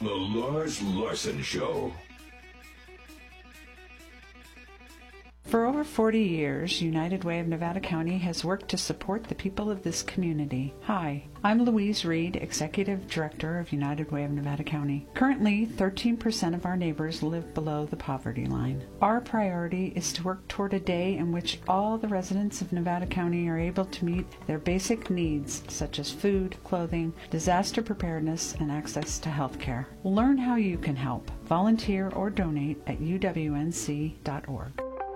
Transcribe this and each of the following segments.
The Lars Larson Show. For over 40 years, United Way of Nevada County has worked to support the people of this community. Hi, I'm Louise Reed, Executive Director of United Way of Nevada County. Currently, 13% of our neighbors live below the poverty line. Our priority is to work toward a day in which all the residents of Nevada County are able to meet their basic needs, such as food, clothing, disaster preparedness, and access to health care. Learn how you can help. Volunteer or donate at uwnc.org.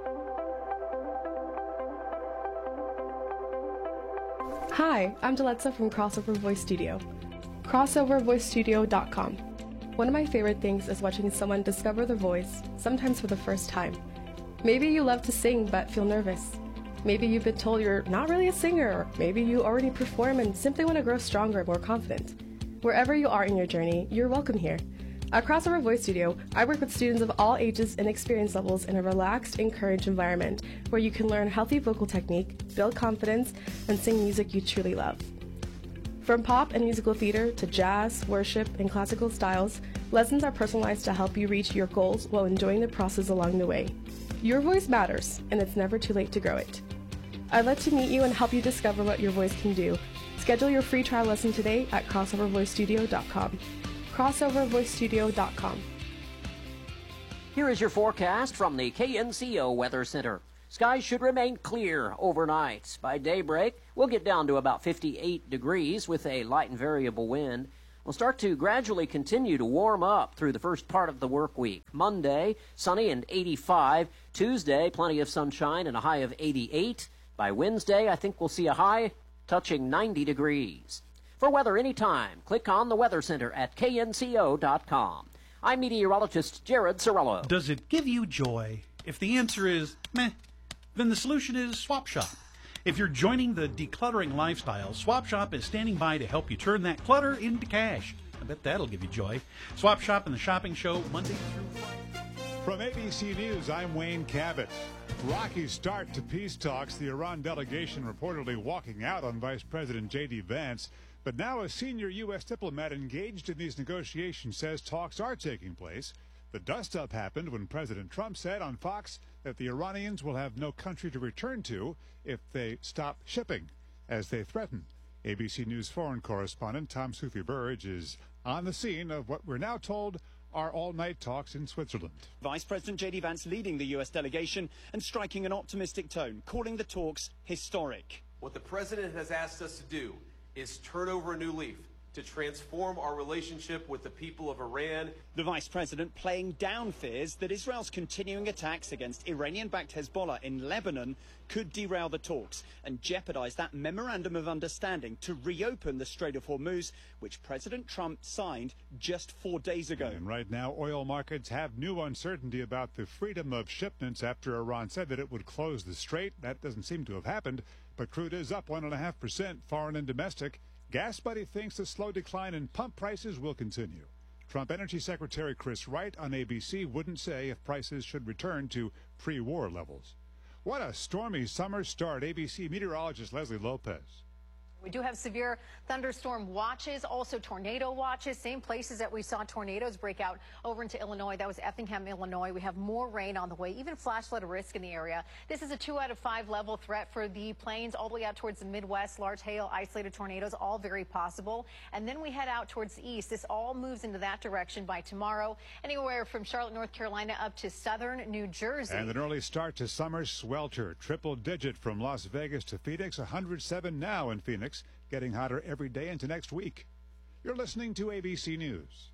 Hi, I'm Deletza from Crossover Voice Studio. CrossoverVoiceStudio.com. One of my favorite things is watching someone discover their voice, sometimes for the first time. Maybe you love to sing but feel nervous. Maybe you've been told you're not really a singer, or maybe you already perform and simply want to grow stronger and more confident. Wherever you are in your journey, you're welcome here. At Crossover Voice Studio, I work with students of all ages and experience levels in a relaxed, encouraged environment where you can learn healthy vocal technique, build confidence, and sing music you truly love. From pop and musical theater to jazz, worship, and classical styles, lessons are personalized to help you reach your goals while enjoying the process along the way. Your voice matters, and it's never too late to grow it. I'd love to meet you and help you discover what your voice can do. Schedule your free trial lesson today at CrossoverVoiceStudio.com. CrossoverVoiceStudio.com. Here is your forecast from the KNCO Weather Center. Skies should remain clear overnight. By daybreak, we'll get down to about 58 degrees with a light and variable wind. We'll start to gradually continue to warm up through the first part of the work week. Monday, sunny and 85. Tuesday, plenty of sunshine and a high of 88. By Wednesday, I think we'll see a high touching 90 degrees. For weather anytime, click on the Weather Center at knco.com. I'm meteorologist Jared Sorello. Does it give you joy? If the answer is meh, then the solution is Swap Shop. If you're joining the decluttering lifestyle, Swap Shop is standing by to help you turn that clutter into cash. I bet that'll give you joy. Swap Shop and the Shopping Show, Monday through Friday. From ABC News, I'm Wayne Cabot. Rocky start to peace talks. The Iran delegation reportedly walking out on Vice President J.D. Vance. But now a senior U.S. diplomat engaged in these negotiations says talks are taking place. The dust-up happened when President Trump said on Fox that the Iranians will have no country to return to if they stop shipping, as they threaten. ABC News foreign correspondent Tom Soufi-Burge is on the scene of what we're now told are all-night talks in Switzerland. Vice President J.D. Vance leading the U.S. delegation and striking an optimistic tone, calling the talks historic. What the president has asked us to do is turn over a new leaf, to transform our relationship with the people of Iran. The vice president playing down fears that Israel's continuing attacks against Iranian-backed Hezbollah in Lebanon could derail the talks and jeopardize that memorandum of understanding to reopen the Strait of Hormuz, which President Trump signed just 4 days ago. And right now, oil markets have new uncertainty about the freedom of shipments after Iran said that it would close the strait. That doesn't seem to have happened, but crude is up 1.5%, foreign and domestic. Gas Buddy thinks the slow decline in pump prices will continue. Trump Energy Secretary Chris Wright on ABC wouldn't say if prices should return to pre-war levels. What a stormy summer start. ABC meteorologist Leslie Lopez. We do have severe thunderstorm watches, also tornado watches, same places that we saw tornadoes break out over into Illinois. That was Effingham, Illinois. We have more rain on the way, even flash flood risk in the area. This is a 2 out of 5 level threat for the plains all the way out towards the Midwest. Large hail, isolated tornadoes, all very possible. And then we head out towards the east. This all moves into that direction by tomorrow, anywhere from Charlotte, North Carolina up to southern New Jersey. And an early start to summer swelter. Triple digit from Las Vegas to Phoenix, 107 now in Phoenix. Getting hotter every day into next week. You're listening to ABC News.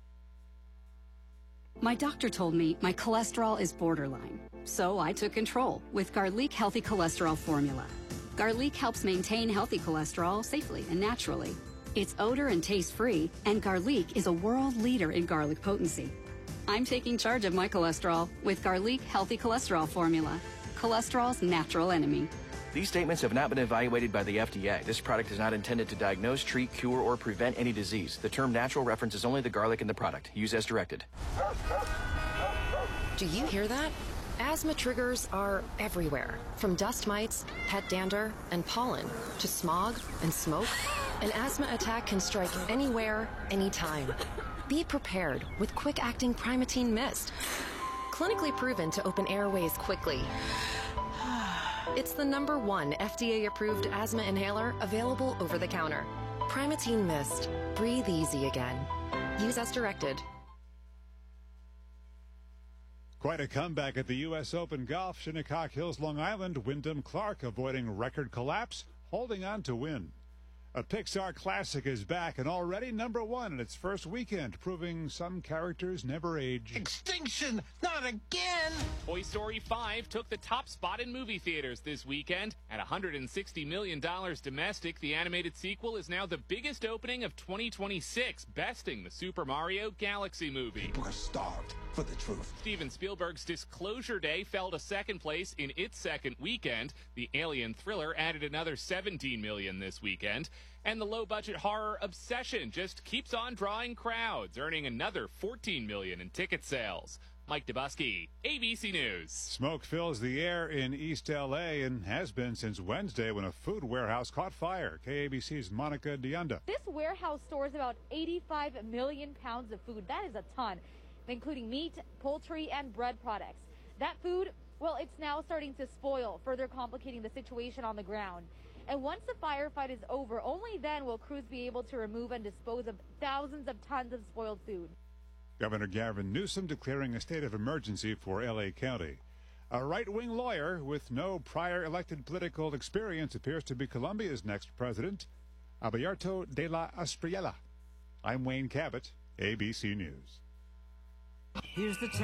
My doctor told me my cholesterol is borderline, so I took control with Garlic Healthy Cholesterol Formula. Garlic helps maintain healthy cholesterol safely and naturally. It's odor and taste-free, and Garlic is a world leader in garlic potency. I'm taking charge of my cholesterol with Garlic Healthy Cholesterol Formula, cholesterol's natural enemy. These statements have not been evaluated by the FDA. This product is not intended to diagnose, treat, cure, or prevent any disease. The term natural references only the garlic in the product. Use as directed. Do you hear that? Asthma triggers are everywhere, from dust mites, pet dander, and pollen, to smog and smoke. An asthma attack can strike anywhere, anytime. Be prepared with quick-acting Primatene Mist. Clinically proven to open airways quickly. It's the #1 FDA-approved asthma inhaler available over the counter. Primatene Mist. Breathe easy again. Use as directed. Quite a comeback at the U.S. Open Golf. Shinnecock Hills, Long Island. Wyndham Clark avoiding record collapse, holding on to win. A Pixar classic is back and already #1 in its first weekend, proving some characters never age. Extinction! Not again! Toy Story 5 took the top spot in movie theaters this weekend. At $160 million domestic, the animated sequel is now the biggest opening of 2026, besting the Super Mario Galaxy movie. People are starved for the truth. Steven Spielberg's Disclosure Day fell to second place in its second weekend. The Alien thriller added another $17 million this weekend. And the low-budget horror Obsession just keeps on drawing crowds, earning another $14 million in ticket sales. Mike Dubusky, ABC News. Smoke fills the air in East L.A. and has been since Wednesday when a food warehouse caught fire. KABC's Monica Dianda. This warehouse stores about 85 million pounds of food. That is a ton, including meat, poultry, and bread products. That food, well, it's now starting to spoil, further complicating the situation on the ground. And once the firefight is over, only then will crews be able to remove and dispose of thousands of tons of spoiled food. Governor Gavin Newsom declaring a state of emergency for L.A. County. A right-wing lawyer with no prior elected political experience appears to be Colombia's next president, Alberto de la Espriella. I'm Wayne Cabot, ABC News. Here's the